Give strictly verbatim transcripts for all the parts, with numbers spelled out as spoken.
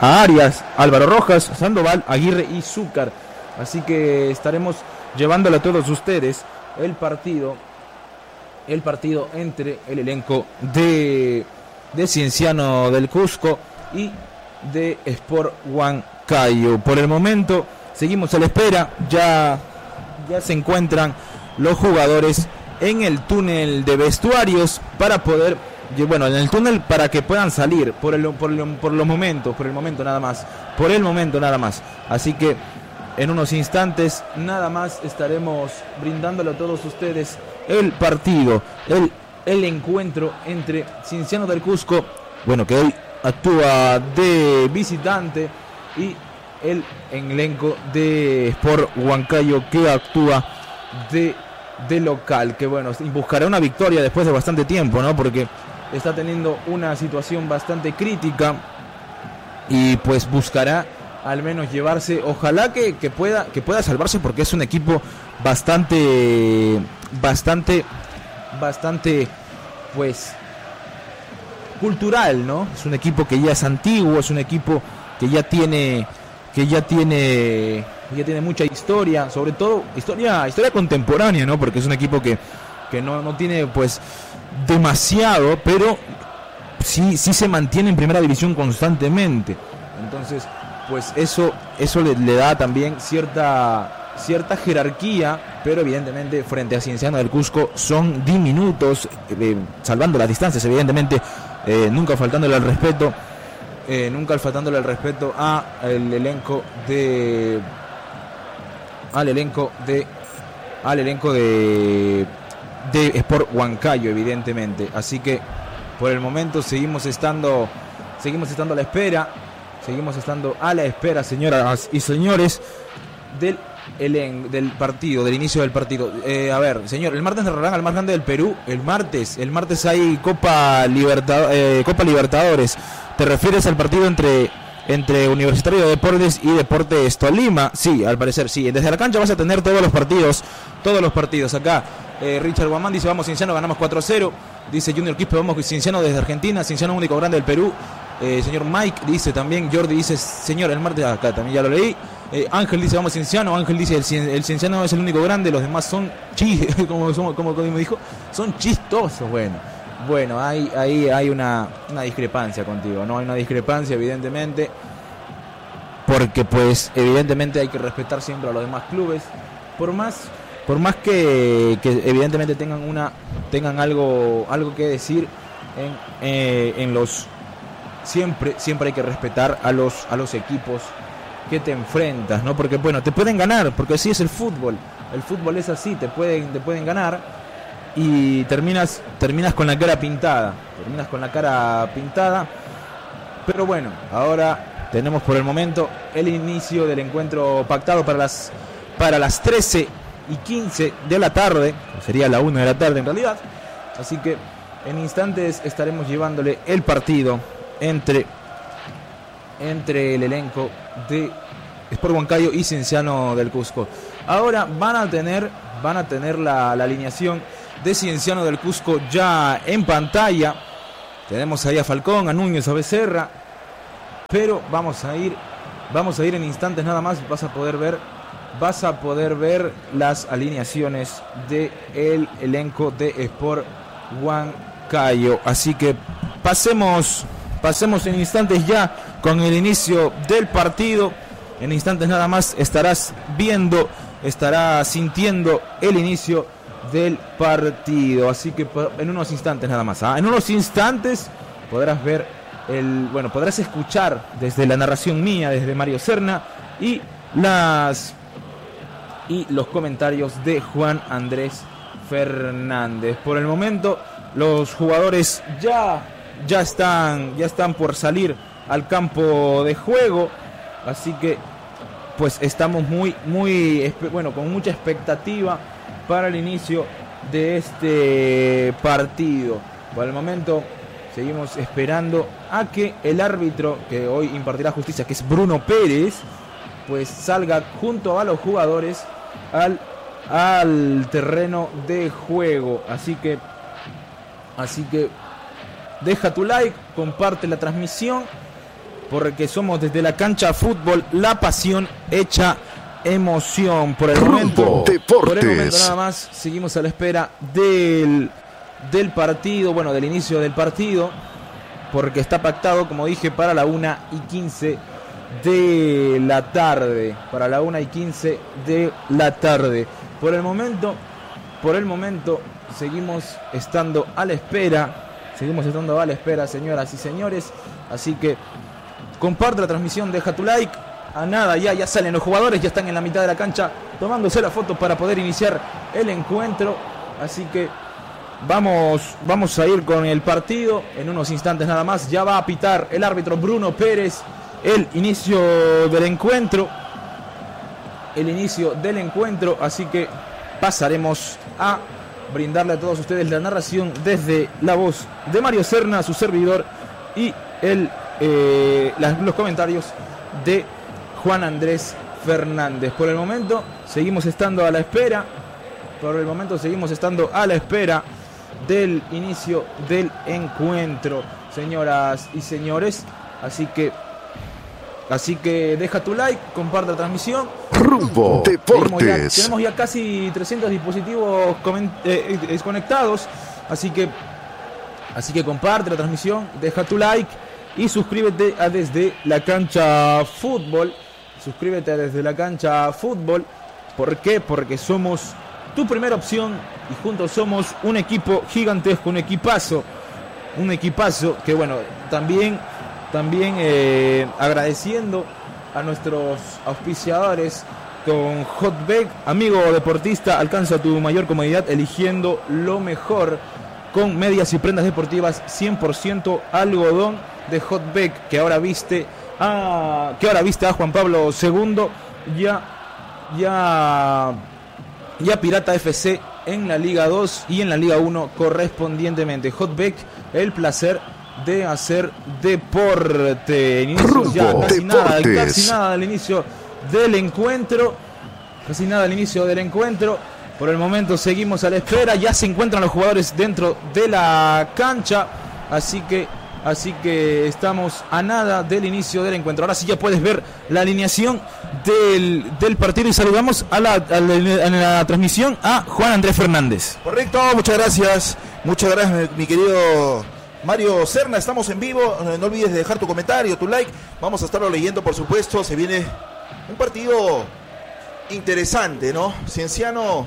a Arias, Álvaro Rojas, Sandoval, Aguirre y Zúcar. Así que estaremos llevándole a todos ustedes el partido, el partido entre el elenco de, de Cienciano del Cusco y de Sport Huancayo. Por el momento seguimos a la espera, ya, ya se encuentran los jugadores en el túnel de vestuarios para poder, bueno, en el túnel para que puedan salir por el, por, el, por los momentos, por el momento nada más, por el momento nada más. Así que en unos instantes nada más estaremos brindándole a todos ustedes el partido, el, el encuentro entre Cienciano del Cusco, bueno, que hoy actúa de visitante, y el elenco de Sport Huancayo, que actúa de, de local, que bueno, buscará una victoria después de bastante tiempo, ¿no? Porque está teniendo una situación bastante crítica y pues buscará al menos llevarse, ojalá que, que pueda que pueda salvarse, porque es un equipo bastante bastante bastante pues cultural, ¿no? Es un equipo que ya es antiguo, es un equipo que ya tiene que ya tiene ya tiene mucha historia, sobre todo historia historia contemporánea, ¿no? Porque es un equipo que que no no tiene pues demasiado, pero sí sí se mantiene en primera división constantemente. Entonces, pues eso eso le, le da también cierta cierta jerarquía, pero evidentemente frente a Cienciano del Cusco son diminutos, eh, salvando las distancias, evidentemente, eh, nunca faltándole al respeto, eh, nunca faltándole al respeto a el elenco de al elenco de al elenco de de Sport Huancayo, evidentemente. Así que por el momento seguimos estando seguimos estando a la espera. Seguimos estando a la espera, señoras y señores, del, el, del partido, del inicio del partido. Eh, a ver, señor, el martes narrarán al más grande del Perú. El martes, el martes hay Copa, Libertad, eh, Copa Libertadores. ¿Te refieres al partido entre, entre Universitario de Deportes y Deportes Tolima? Sí, al parecer sí. Desde la cancha vas a tener todos los partidos, todos los partidos. Acá eh, Richard Guamán dice, vamos Cienciano, ganamos cuatro a cero. Dice Junior Quispe, vamos Cienciano desde Argentina. Cienciano único grande del Perú. Eh, señor Mike dice también, Jordi dice, señor, el martes, acá también ya lo leí. eh, Ángel dice, vamos Cienciano. Ángel dice, el, el Cienciano es el único grande, los demás son chis, como, como, como me dijo, son chistosos. Bueno, bueno, ahí hay, hay una, una discrepancia contigo, ¿no? Hay una discrepancia, evidentemente, porque pues evidentemente hay que respetar siempre a los demás clubes, por más, por más que, que evidentemente tengan una, tengan algo, algo que decir en, eh, en los Siempre, siempre hay que respetar a los, a los equipos que te enfrentas, ¿no? Porque bueno, te pueden ganar, porque así es el fútbol. El fútbol es así, te pueden, te pueden ganar y terminas, terminas con la cara pintada. Terminas con la cara pintada. Pero bueno, ahora tenemos por el momento el inicio del encuentro pactado para las, para las trece y quince de la tarde. Sería la una de la tarde en realidad. Así que en instantes estaremos llevándole el partido entre, entre el elenco de Sport Huancayo y Cienciano del Cusco. Ahora van a tener, van a tener la, la alineación de Cienciano del Cusco ya en pantalla. Tenemos ahí a Falcón, a Núñez, a Becerra, pero vamos a ir, vamos a ir en instantes nada más. Vas a poder ver, vas a poder ver las alineaciones de el elenco de Sport Huancayo. Así que pasemos. Pasemos en instantes ya con el inicio del partido. En instantes nada más estarás viendo, estarás sintiendo el inicio del partido. Así que en unos instantes nada más. ¿ah? En unos instantes podrás ver el, bueno, podrás escuchar desde la narración mía, desde Mario Serna, y las y los comentarios de Juan Andrés Fernández. Por el momento, los jugadores ya. Ya están, ya están por salir al campo de juego, así que pues estamos muy, muy, bueno, con mucha expectativa para el inicio de este partido. Por el momento seguimos esperando a que el árbitro que hoy impartirá justicia, que es Bruno Pérez, pues salga junto a los jugadores al, al terreno de juego. Así que, así que deja tu like, comparte la transmisión porque somos desde la cancha fútbol, la pasión hecha emoción. Por el momento, por el momento nada más, seguimos a la espera del, del partido, bueno, del inicio del partido, porque está pactado, como dije, para la una y quince de la tarde, para la una y quince de la tarde. Por el momento, por el momento, seguimos estando a la espera, seguimos estando a la espera, señoras y señores, así que comparte la transmisión, deja tu like. A nada, ya, ya salen los jugadores, ya están en la mitad de la cancha tomándose la foto para poder iniciar el encuentro. Así que vamos, vamos a ir con el partido en unos instantes nada más. Ya va a pitar el árbitro Bruno Pérez el inicio del encuentro. El inicio del encuentro, así que pasaremos a brindarle a todos ustedes la narración desde la voz de Mario Serna, su servidor, y el, eh, las, los comentarios de Juan Andrés Fernández. Por el momento seguimos estando a la espera, por el momento seguimos estando a la espera del inicio del encuentro, señoras y señores. Así que, así que deja tu like, comparte la transmisión. Rumbo Deportes. Tenemos ya, tenemos ya casi trescientos dispositivos eh, conectados, así que, así que comparte la transmisión, deja tu like y suscríbete a Desde la Cancha Fútbol. Suscríbete a Desde la Cancha Fútbol. ¿Por qué? Porque somos tu primera opción y juntos somos un equipo gigantesco, un equipazo. Un equipazo que, bueno, también, también eh, agradeciendo a nuestros auspiciadores con Hotbek. Amigo deportista, alcanza tu mayor comodidad eligiendo lo mejor con medias y prendas deportivas cien por ciento algodón de Hotbek, que ahora viste a, que ahora viste a Juan Pablo segundo, ya, ya, ya Pirata F C en la Liga dos y en la Liga uno correspondientemente. Hotbek, el placer de hacer deporte. Inicio ya, casi nada, casi nada del inicio del encuentro, casi nada del inicio del encuentro. Por el momento seguimos a la espera, ya se encuentran los jugadores dentro de la cancha, así que Así que estamos a nada del inicio del encuentro. Ahora sí ya puedes ver la alineación del, del partido y saludamos a la, a, la, a la transmisión a Juan Andrés Fernández. Correcto, muchas gracias. Muchas gracias, mi querido Mario Serna. Estamos en vivo. No olvides de dejar tu comentario, tu like. Vamos a estarlo leyendo, por supuesto. Se viene un partido interesante, ¿no? Cienciano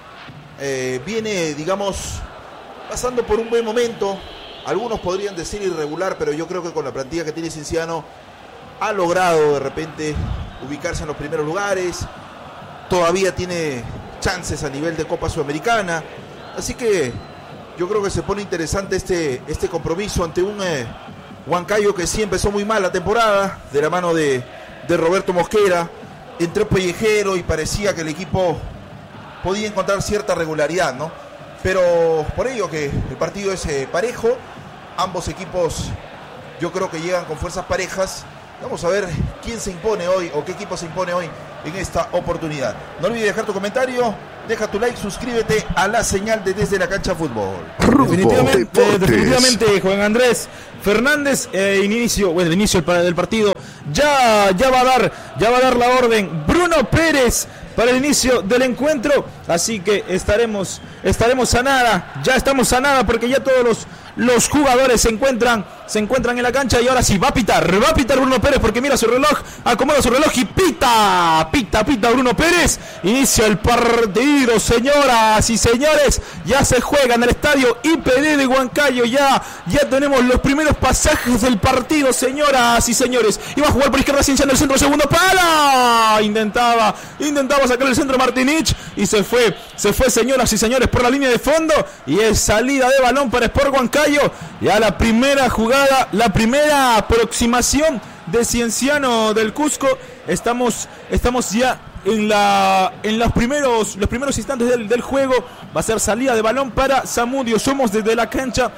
eh, viene, digamos, pasando por un buen momento. Algunos podrían decir irregular, pero yo creo que con la plantilla que tiene Cienciano ha logrado de repente ubicarse en los primeros lugares. Todavía tiene chances a nivel de Copa Sudamericana. Así que yo creo que se pone interesante este, este compromiso ante un eh, Huancayo que sí empezó muy mal la temporada, de la mano de, de Roberto Mosquera. Entró pellejero y parecía que el equipo podía encontrar cierta regularidad, ¿no? Pero por ello que el partido es eh, parejo, ambos equipos yo creo que llegan con fuerzas parejas. Vamos a ver quién se impone hoy o qué equipo se impone hoy en esta oportunidad. No olvides dejar tu comentario, deja tu like, suscríbete a la señal de Desde la Cancha Fútbol. Definitivamente, definitivamente Juan Andrés Fernández, eh, inicio, bueno, el inicio del partido ya, ya va a dar, ya va a dar la orden Bruno Pérez para el inicio del encuentro, así que estaremos, estaremos a nada, ya estamos a nada porque ya todos los, los jugadores se encuentran, se encuentran en la cancha y ahora sí va a pitar, va a pitar Bruno Pérez porque mira su reloj, acomoda su reloj y pita, pita, pita Bruno Pérez, inicia el partido, señoras y señores, ya se juega en el estadio I P D de Huancayo, ya, ya tenemos los primeros pasajes del partido, señoras y señores, iba a jugar por izquierda Cienciano el centro, segundo para, intentaba, intentaba sacar el centro Martinich y se fue, se fue señoras y señores por la línea de fondo y es salida de balón para Sport Huancayo. Ya la primera jugada, la primera aproximación de Cienciano del Cusco. Estamos, estamos ya en la, en los primeros, los primeros instantes del, del juego. Va a ser salida de balón para Zamudio. Somos desde la cancha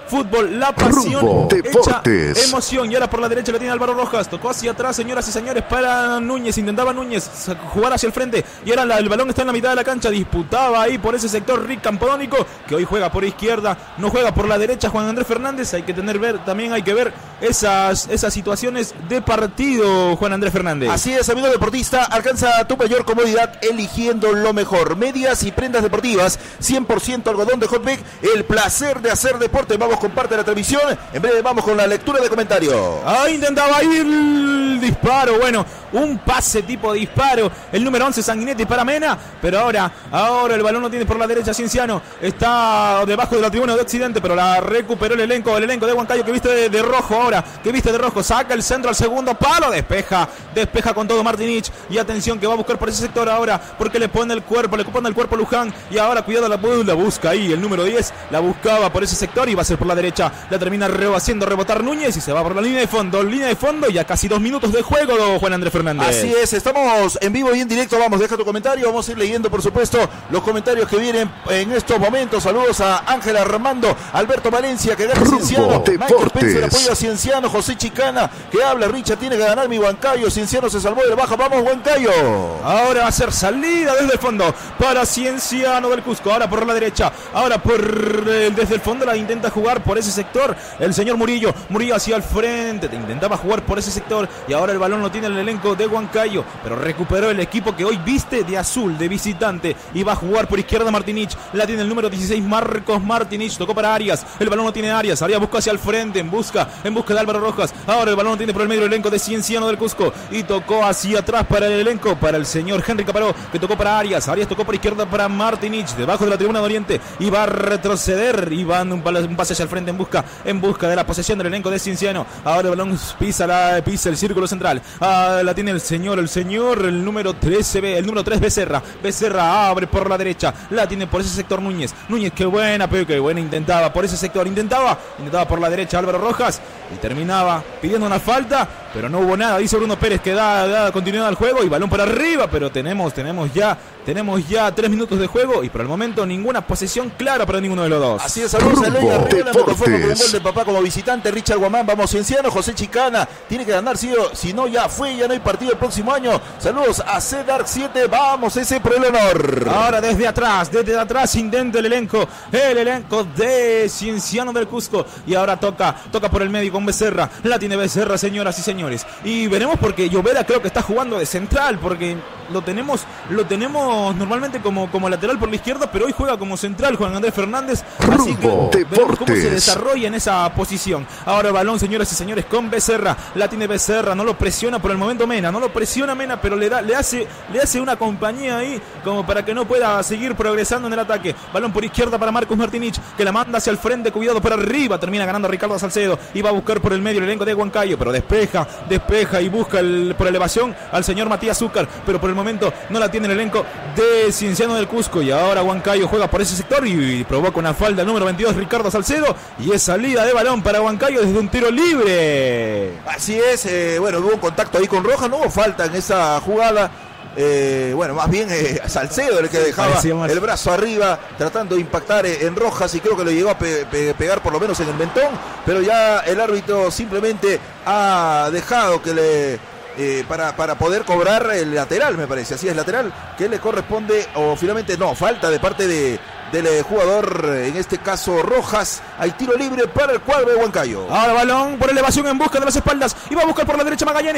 fútbol, la pasión Rumbo hecha Deportes. emoción. Y ahora por la derecha lo tiene Álvaro Rojas, tocó hacia atrás, señoras y señores, para Núñez, intentaba Núñez jugar hacia el frente y ahora la, el balón está en la mitad de la cancha, disputaba ahí por ese sector Rick Campodónico, que hoy juega por izquierda, no juega por la derecha Juan Andrés Fernández. Hay que tener ver, también hay que ver esas, esas situaciones de partido, Juan Andrés Fernández. Así es, amigo deportista, alcanza tu mayor comodidad eligiendo lo mejor. Medias y prendas deportivas, cien por ciento algodón de Hotbig, el placer de hacer deporte. Vamos con parte de la transmisión, en breve vamos con la lectura de comentarios. Ah, intentaba ir el disparo, bueno, un pase tipo disparo, el número once Sanguinetti para Mena, pero ahora, ahora el balón lo tiene por la derecha Cienciano, está debajo de la tribuna de Occidente, pero la recuperó el elenco, el elenco de Huancayo que viste de, de rojo ahora, que viste de rojo, saca el centro al segundo palo, despeja, despeja con todo Martinich, y atención que va a buscar por ese sector ahora, porque le pone el cuerpo, le pone el cuerpo Luján, y ahora cuidado, la, la busca ahí, el número diez, la buscaba por ese sector, y va a ser por la derecha, la termina re, haciendo rebotar Núñez, y se va por la línea de fondo, línea de fondo, y a casi dos minutos de juego, Juan Andrés Fernández. Así es, estamos en vivo y en directo, vamos, deja tu comentario, vamos a ir leyendo por supuesto los comentarios que vienen en estos momentos. Saludos a Ángel Armando, Alberto Valencia, que gana Cienciano, Michael Pence, apoyo a Cienciano, José Chicana, que habla, Richard tiene que ganar mi Huancayo, Cienciano se salvó de la baja, vamos Huancayo. Ahora va a ser salida desde el fondo para Cienciano del Cusco, ahora por la derecha, ahora por el, desde el fondo la intenta jugar por ese sector, el señor Murillo, Murillo hacia el frente, intentaba jugar por ese sector y ahora el balón lo tiene el elenco de Huancayo, pero recuperó el equipo que hoy viste de azul, de visitante, y va a jugar por izquierda Martinich, la tiene el número dieciséis Marcos Martinich, tocó para Arias, el balón lo tiene Arias, Arias busca hacia el frente, en busca, en busca de Álvaro Rojas, ahora el balón lo tiene por el medio el elenco de Cienciano del Cusco, y tocó hacia atrás para el elenco, para el señor Henry Caparó, que tocó para Arias, Arias tocó por izquierda para Martinich, debajo de la tribuna de Oriente, y va a retroceder, y va un, un pase hacia el frente en busca, en busca de la posesión del elenco de Cienciano, ahora el balón pisa, la, pisa el círculo central, ah, la tiene el señor, el señor, el número trece, el número tres Becerra, Becerra abre por la derecha, la tiene por ese sector Núñez, Núñez qué buena, pero qué buena, intentaba por ese sector, intentaba, intentaba por la derecha Álvaro Rojas, y terminaba pidiendo una falta, pero no hubo nada, dice Bruno Pérez que da, da continuidad al juego, y balón para arriba, pero tenemos, tenemos ya, tenemos ya tres minutos de juego, y por el momento ninguna posesión clara para ninguno de los dos. Así es, saludos a Leña Arriola, me conformo con un gol de papá como visitante, Richard Guamán, vamos Cienciano, José Chicana, tiene que ganar, si, si no ya fue, ya no hay partido el próximo año, saludos a C Dark siete, vamos ese por el honor. Ahora desde atrás, desde atrás intenta el elenco, el elenco de Cienciano del Cusco, y ahora toca, toca por el medio con Becerra, la tiene Becerra, señoras y señores, y veremos porque Llovera creo que está jugando de central, porque lo tenemos, lo tenemos normalmente como, como lateral por la izquierda, pero hoy juega como central Juan Andrés Fernández, así que veremos cómo se desarrolla en esa posición. Ahora el balón, señoras y señores, con Becerra, la tiene Becerra, no lo presiona por el momento Mena, no lo presiona Mena, pero le da, le hace, le hace una compañía ahí como para que no pueda seguir progresando en el ataque. Balón por izquierda para Marcos Martinich, que la manda hacia el frente, cuidado por arriba, termina ganando Ricardo Salcedo y va a buscar por el medio el elenco de Huancayo, pero despeja, despeja y busca el, por elevación al señor Matías Zúcar, pero por el momento no la tiene el elenco de Cienciano del Cusco, y ahora Huancayo juega por ese sector y, y provoca una falta el número veintidós Ricardo Salcedo, y es salida de balón para Huancayo desde un tiro libre. Así es, eh, bueno, hubo un contacto ahí con Rojas, no hubo falta en esa jugada. Eh, bueno, más bien eh, Salcedo el que dejaba el brazo arriba tratando de impactar eh, en Rojas, y creo que lo llegó a pe pe pegar por lo menos en el mentón, pero ya el árbitro simplemente ha dejado que le eh, para, para poder cobrar el lateral, me parece, así es, lateral que le corresponde, o finalmente no, falta de parte de del eh, jugador, en este caso Rojas. Hay tiro libre para el cuadro de Huancayo. Ahora balón por elevación en busca de las espaldas, y va a buscar por la derecha Magallanes.